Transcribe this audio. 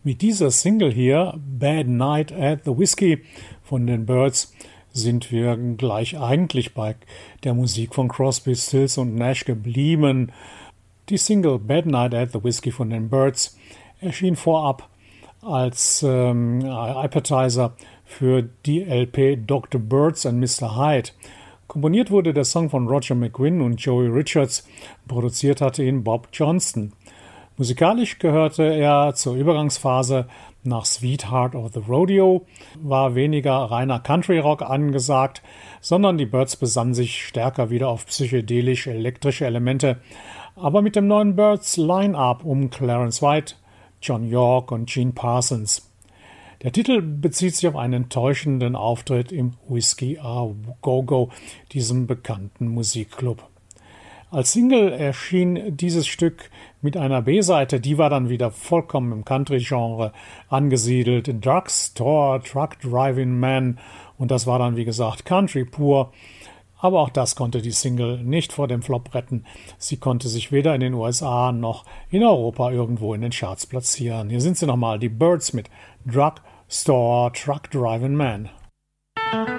Mit dieser Single hier, Bad Night at the Whiskey von den Byrds, sind wir gleich eigentlich bei der Musik von Crosby, Stills und Nash geblieben. Die Single Bad Night at the Whiskey von den Byrds erschien vorab als Appetizer für die LP Dr. Byrds and Mr. Hyde. Komponiert wurde der Song von Roger McGuinn und Joey Richards, produziert hatte ihn Bob Johnston. Musikalisch gehörte er zur Übergangsphase nach Sweetheart of the Rodeo, war weniger reiner Country-Rock angesagt, sondern die Byrds besannen sich stärker wieder auf psychedelisch-elektrische Elemente, aber mit dem neuen Byrds-Line-Up um Clarence White, John York und Gene Parsons. Der Titel bezieht sich auf einen enttäuschenden Auftritt im Whiskey A Go-Go, diesem bekannten Musikclub. Als Single erschien dieses Stück mit einer B-Seite, die war dann wieder vollkommen im Country-Genre angesiedelt. Drugstore, Truck Driving Man, und das war dann wie gesagt Country pur. Aber auch das konnte die Single nicht vor dem Flop retten. Sie konnte sich weder in den USA noch in Europa irgendwo in den Charts platzieren. Hier sind sie nochmal, die Byrds mit Drugstore, Truck Driving Man.